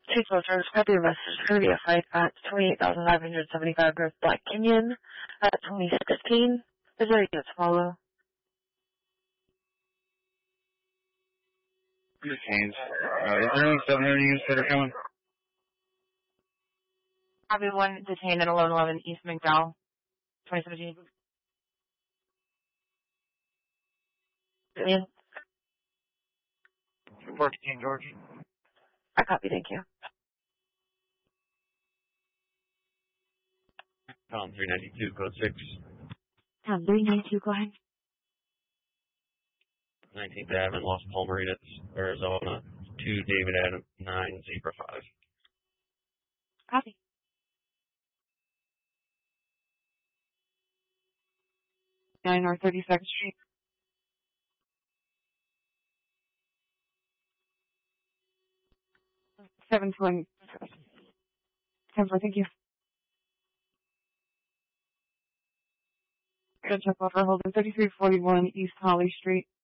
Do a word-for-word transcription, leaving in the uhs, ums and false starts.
Chief Soldier, copy your message. There's going to be a fight at twenty-eight thousand five hundred seventy-five North Black Canyon at twenty sixteen. Is there a unit to follow? Detained. Uh, is there only seven hundred units that are coming? Copy one detained at eleven eleven East McDowell, twenty seventeen. Ian? fourteen, George. I copy, thank you. Column three ninety-two, code six. Um, three ninety-two, go ahead. nineteenth Avenue, Los Palmeritas, Arizona, two David Adam, nine Zebra five. Copy. nine North thirty-second Street. seven twenty. ten four, thank you. Good check offer holding thirty-three forty-one East Holly Street.